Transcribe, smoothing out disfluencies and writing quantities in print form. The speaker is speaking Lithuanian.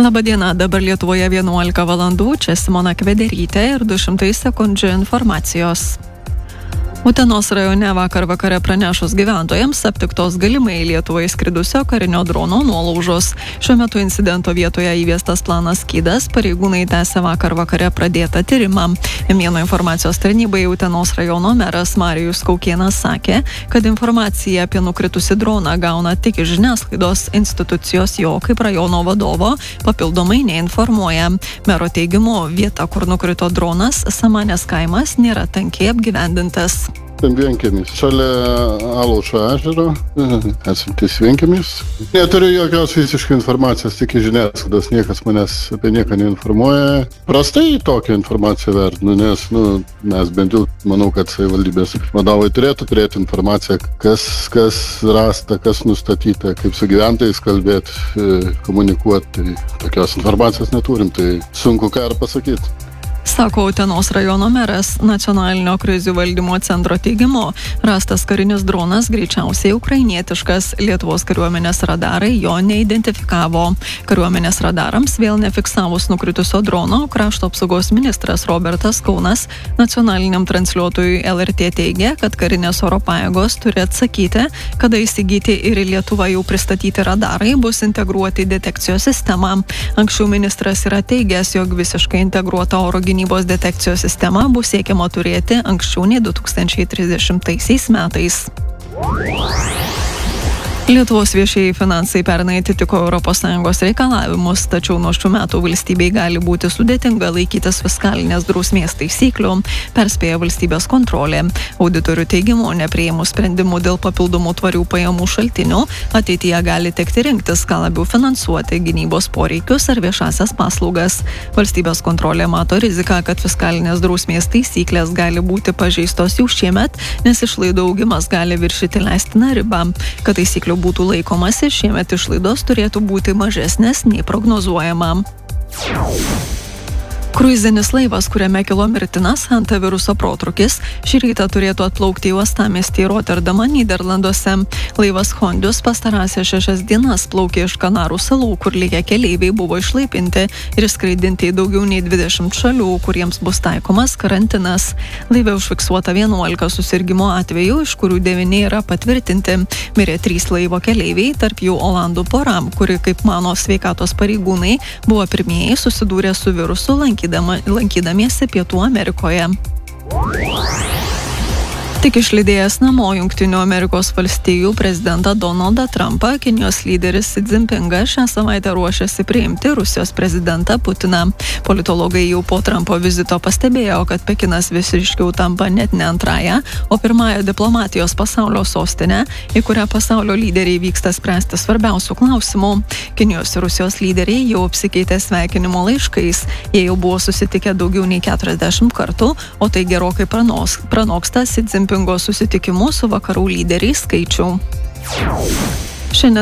Labadiena, dabar Lietuvoje 11 valandų, čia Simona Kvederytė ir 200 sekundžių informacijos. Utenos rajone vakar vakare pranešus gyventojams aptiktos galimai į Lietuvą įskridusio karinio drono nuolaužos. Šiuo metu incidento vietoje įvestas planas skydas, pareigūnai tęsia vakar vakare pradėtą tyrimą. Mieno informacijos tarnybai Utenos rajono meras Marijus Kaukėnas sakė, kad informaciją apie nukritusį droną gauna tik iš žiniasklaidos, institucijos jo kaip rajono vadovo papildomai neinformuoja. Mero teigimu, vieta, kur nukrito dronas, Samanės kaimas, nėra tankiai apgyvendintas. Vienkiemis, šalia Alaušo ežero, esantis vienkiemis. Neturiu jokios visiškai informacijos, tik iš žiniasklaidos, niekas manęs apie nieką neinformuoja. Prastai tokią informaciją vertinu, nes mes bent jau manau, kad savivaldybės vadovai turėtų turėti informaciją, kas rasta, kas nustatyta, kaip su gyventojais kalbėti, komunikuoti. Tokios informacijos neturim, tai sunku ką ir pasakyti. Sako Utenos rajono meras. Nacionalinio krizių valdymo centro teigimu, rastas karinis dronas greičiausiai ukrainietiškas. Lietuvos kariuomenės radarai jo neidentifikavo. Kariuomenės radarams vėl nefiksavus nukritusio drono, krašto apsaugos ministras Robertas Kaunas nacionaliniam transliuotojui LRT teigė, kad karinės oro pajėgos turi atsakyti, kada įsigyti ir į Lietuvą jau pristatyti radarai bus integruoti į detekcijos sistemą. Anksčiau ministras yra teigęs, jog visiškai integruota oro gynybos detekcijos sistema bus siekiama turėti anksčiau nei 2030 metais. Lietuvos viešieji finansai pernai atitiko ES reikalavimus, tačiau nuo šių metų valstybei gali būti sudėtinga laikytis fiskalinės drausmės taisyklių, perspėja valstybės kontrolė. Auditorių teigimu, nepriėmus sprendimų dėl papildomų tvarių pajamų šaltinių, ateityje gali tekti rinktis, ką labiau finansuoti, gynybos poreikius ar viešasias paslaugas. Valstybės kontrolė mato riziką, kad fiskalinės drausmės taisyklės gali būti pažeistos jau šiemet, nes išlaidų augimas gali viršyti leistiną ribą. Kad taisyklių būtų laikomasi, šiemet išlaidos turėtų būti mažesnės nei prognozuojama. Kruizinis laivas, kuriame kilo mirtinas hantaviruso protrūkis, šį rytą turėtų atplaukti į uostamiestį Rotterdamą, Nyderlanduose. Laivas Hondius pastarąsias 6 dienas plaukė iš Kanarų salų, kur likę keleiviai buvo išlaipinti ir skraidinti į daugiau nei 20 šalių, kuriems bus taikomas karantinas. Laive užfiksuota 11 susirgimo atvejų, iš kurių 9 yra patvirtinti. Mirė 3 laivo keleiviai, tarp jų olandų pora, kuri, kaip mano sveikatos pareigūnai, buvo pirmieji susidūrę su virusu lankydamiesi Pietų Amerikoje. Tik išlydėjęs namo Jungtinių Amerikos valstijų prezidentą Donaldą Trumpą, Kinijos lyderis Xi Jinpingas šią savaitę ruošiasi priimti Rusijos prezidentą Putiną. Politologai jau po Trumpo vizito pastebėjo, kad Pekinas vis ryškiau tampa net ne antrąją, o pirmąją diplomatijos pasaulio sostinę, į kurią pasaulio lyderiai vyksta spręsti svarbiausių klausimų. Kinijos ir Rusijos lyderiai jau apsikeitė sveikinimo laiškais. Jie jau buvo susitikę daugiau nei 40 kartų, o tai gerokai pranoksta Xi Jinpingo susitikimų su vakarų lyderiais skaičių. Šiandien